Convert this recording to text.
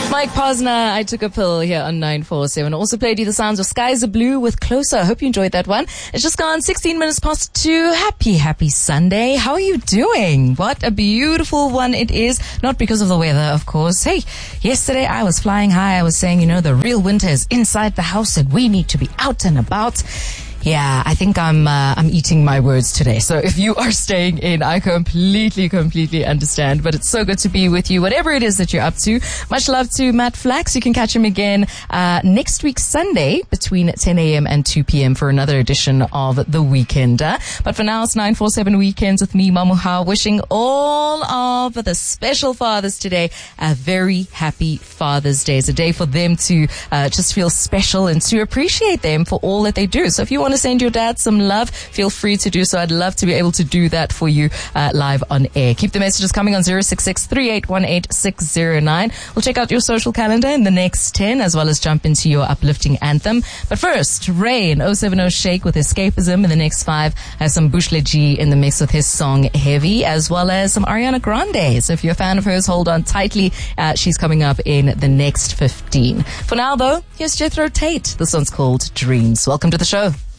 Mike Posner, I Took a Pill here on 947. Also played you the sounds of Skies Are Blue with Closer. I hope you enjoyed that one. It's just gone 16 minutes past 2. Happy Sunday. How are you doing? What a beautiful one it is. Not because of the weather, of course. Hey, yesterday I was flying high. I was saying, the real winter is inside the house and we need to be out and about. Yeah, I think I'm eating my words today. So if you are staying in, I completely understand. But it's so good to be with you, whatever it is that you're up to. Much love to Matt Flax. You can catch him again next week, Sunday, between 10 a.m. and 2 p.m. for another edition of The Weekender. But for now, it's 947 Weekends with me, Mamuha, wishing all of the special fathers today a very happy Father's Day. It's a day for them to just feel special and to appreciate them for all that they do. So if you want to send your dad some love, feel free to do so. I'd love to be able to do that for you live on air. Keep the messages coming on 066-3818-609. We'll check out your social calendar in the next 10 as well as jump into your uplifting anthem. But first, Ray and 070 Shake with Escapism. In the next 5, I have some Bushle G in the mix with his song Heavy, as well as some Ariana Grande. So if you're a fan of hers, hold on tightly. She's coming up in the next 15. For now, though, here's Jethro Tate. This one's called Dreams. Welcome to the show.